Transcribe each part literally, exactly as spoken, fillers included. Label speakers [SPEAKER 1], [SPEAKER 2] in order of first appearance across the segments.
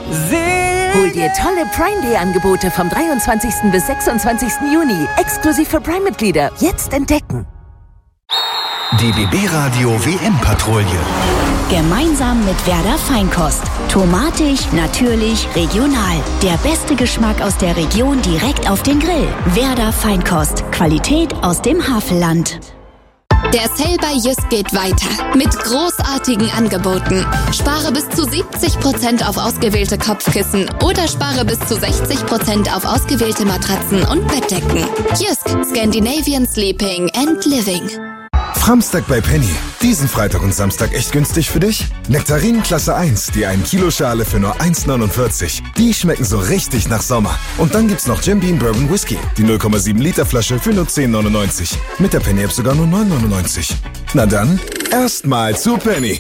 [SPEAKER 1] Hol dir tolle Prime-Day-Angebote vom dreiundzwanzigsten bis sechsundzwanzigsten Juni. Exklusiv für Prime-Mitglieder. Jetzt entdecken.
[SPEAKER 2] Die B B-Radio W M-Patrouille.
[SPEAKER 3] Gemeinsam mit Werder Feinkost. Tomatig, natürlich, regional. Der beste Geschmack aus der Region direkt auf den Grill. Werder Feinkost. Qualität aus dem Havelland.
[SPEAKER 4] Der Sale bei Jysk geht weiter mit großartigen Angeboten. Spare bis zu siebzig Prozent auf ausgewählte Kopfkissen oder spare bis zu sechzig Prozent auf ausgewählte Matratzen und Bettdecken. Jysk, Scandinavian Sleeping and Living.
[SPEAKER 2] Framstag bei Penny. Diesen Freitag und Samstag echt günstig für dich? Nektarinen Klasse eins, die ein Kilo Schale für nur eins neunundvierzig. Die schmecken so richtig nach Sommer. Und dann gibt's noch Jim Beam Bourbon Whisky. Die null Komma sieben Liter Flasche für nur zehn neunundneunzig. Mit der Penny App sogar nur neun neunundneunzig. Na dann, erstmal zu Penny.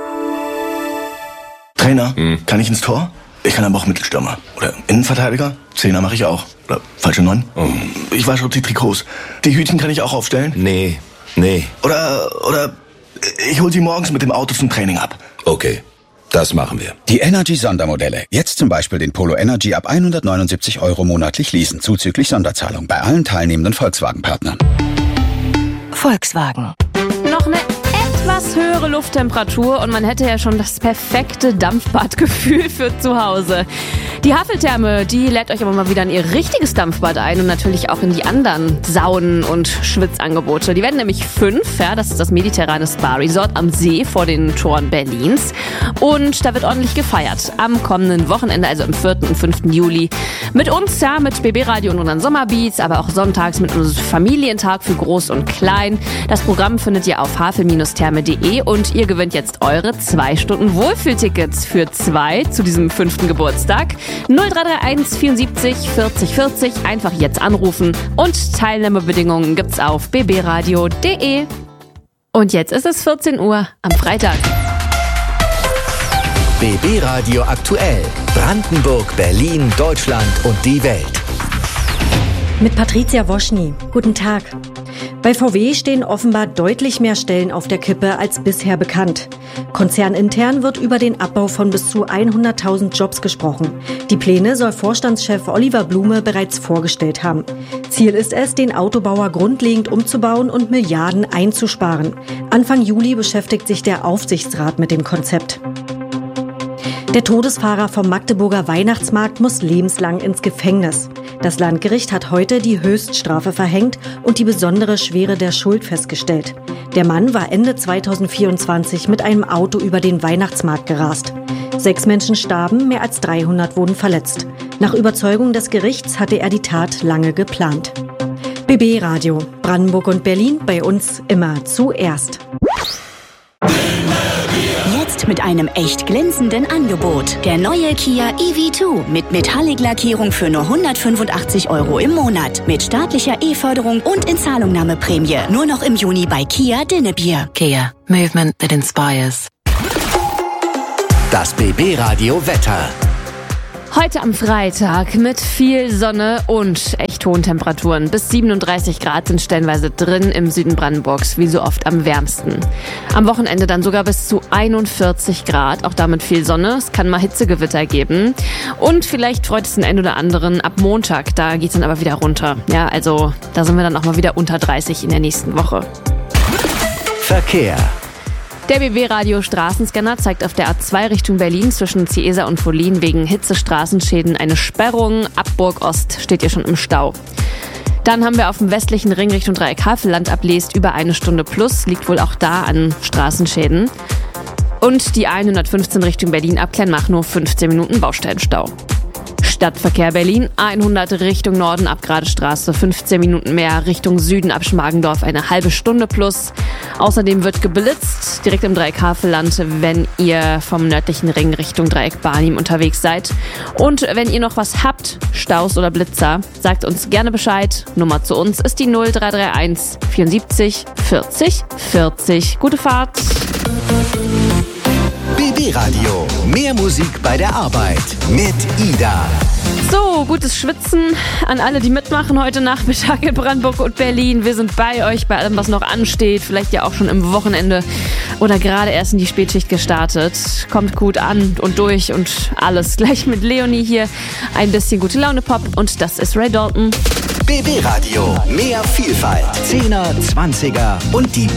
[SPEAKER 5] Trainer, hm. kann ich ins Tor? Ich kann aber auch Mittelstürmer. Oder Innenverteidiger? Zehner mache ich auch. Oder falsche Neun? Oh. Ich wasche auch die Trikots. Die Hütchen kann ich auch aufstellen?
[SPEAKER 6] Nee. Nee.
[SPEAKER 5] Oder, oder ich hol sie morgens mit dem Auto zum Training ab.
[SPEAKER 6] Okay, das machen wir.
[SPEAKER 7] Die Energy-Sondermodelle. Jetzt zum Beispiel den Polo Energy ab hundertneunundsiebzig Euro monatlich leasen, zuzüglich Sonderzahlung bei allen teilnehmenden Volkswagen-Partnern.
[SPEAKER 8] Volkswagen.
[SPEAKER 9] Noch eine etwas höhere Lufttemperatur und man hätte ja schon das perfekte Dampfbadgefühl für zu Hause. Die Haveltherme, die lädt euch aber mal wieder in ihr richtiges Dampfbad ein und natürlich auch in die anderen Saunen und Schwitzangebote. Die werden nämlich fünf, ja, das ist das mediterrane Spa-Resort am See vor den Toren Berlins. Und da wird ordentlich gefeiert. Am kommenden Wochenende, also am vierten und fünften Juli. Mit uns, ja, mit B B-Radio und unseren Sommerbeats, aber auch sonntags mit unserem Familientag für Groß und Klein. Das Programm findet ihr auf havel Therme punkt de und ihr gewinnt jetzt eure zwei Stunden Wohlfühltickets für zwei zu diesem fünften Geburtstag. null drei drei eins vierundsiebzig vierzig vierzig. Einfach jetzt anrufen und Teilnahmebedingungen gibt's auf b b radio punkt de. Und jetzt ist es vierzehn Uhr am Freitag.
[SPEAKER 10] B B-Radio aktuell. Brandenburg, Berlin, Deutschland und die Welt.
[SPEAKER 11] Mit Patricia Woschny. Guten Tag. Bei V W stehen offenbar deutlich mehr Stellen auf der Kippe als bisher bekannt. Konzernintern wird über den Abbau von bis zu hunderttausend Jobs gesprochen. Die Pläne soll Vorstandschef Oliver Blume bereits vorgestellt haben. Ziel ist es, den Autobauer grundlegend umzubauen und Milliarden einzusparen. Anfang Juli beschäftigt sich der Aufsichtsrat mit dem Konzept. Der Todesfahrer vom Magdeburger Weihnachtsmarkt muss lebenslang ins Gefängnis. Das Landgericht hat heute die Höchststrafe verhängt und die besondere Schwere der Schuld festgestellt. Der Mann war Ende zweitausendvierundzwanzig mit einem Auto über den Weihnachtsmarkt gerast. Sechs Menschen starben, mehr als dreihundert wurden verletzt. Nach Überzeugung des Gerichts hatte er die Tat lange geplant. B B-Radio, Brandenburg und Berlin, bei uns immer zuerst.
[SPEAKER 3] Jetzt mit einem echt glänzenden Angebot. Der neue Kia E V zwei mit Metallic-Lackierung für nur hundertfünfundachtzig Euro im Monat. Mit staatlicher E-Förderung und Inzahlungnahmeprämie. Nur noch im Juni bei Kia Dinnebier.
[SPEAKER 8] Kia, movement that inspires.
[SPEAKER 10] Das B B-Radio Wetter.
[SPEAKER 9] Heute am Freitag mit viel Sonne und echt hohen Temperaturen. Bis siebenunddreißig Grad sind stellenweise drin im Süden Brandenburgs, wie so oft am wärmsten. Am Wochenende dann sogar bis zu einundvierzig Grad, auch damit viel Sonne. Es kann mal Hitzegewitter geben. Und vielleicht freut es den einen oder anderen ab Montag, da geht's dann aber wieder runter. Ja, also da sind wir dann auch mal wieder unter dreißig in der nächsten Woche.
[SPEAKER 10] Verkehr.
[SPEAKER 9] Der B B-Radio-Straßenscanner zeigt auf der A zwei Richtung Berlin zwischen Ciesa und Follin wegen Hitzestraßenschäden eine Sperrung. Ab Burg Ost steht ihr schon im Stau. Dann haben wir auf dem westlichen Ring Richtung Dreieck Havelland ablest über eine Stunde plus. Liegt wohl auch da an Straßenschäden. Und die hundertfünfzehn Richtung Berlin ab Kleinmach nur fünfzehn Minuten Baustellenstau. Stadtverkehr Berlin, hundert Richtung Norden ab Gradestraße, fünfzehn Minuten mehr, Richtung Süden ab Schmargendorf eine halbe Stunde plus. Außerdem wird geblitzt, direkt im Dreieck Havelland, wenn ihr vom nördlichen Ring Richtung Dreieck Barnim unterwegs seid. Und wenn ihr noch was habt, Staus oder Blitzer, sagt uns gerne Bescheid. Nummer zu uns ist die null drei drei eins vierundsiebzig vierzig vierzig. Gute Fahrt!
[SPEAKER 10] B B B-Radio. Mehr Musik bei der Arbeit mit Ida.
[SPEAKER 9] So, gutes Schwitzen an alle, die mitmachen heute Nachmittag in Brandenburg und Berlin. Wir sind bei euch, bei allem, was noch ansteht. Vielleicht ja auch schon im Wochenende oder gerade erst in die Spätschicht gestartet. Kommt gut an und durch und alles. Gleich mit Leonie hier. Ein bisschen gute Laune Pop und das ist Ray Dalton.
[SPEAKER 10] B B-Radio. Mehr Vielfalt. Zehner, Zwanziger und die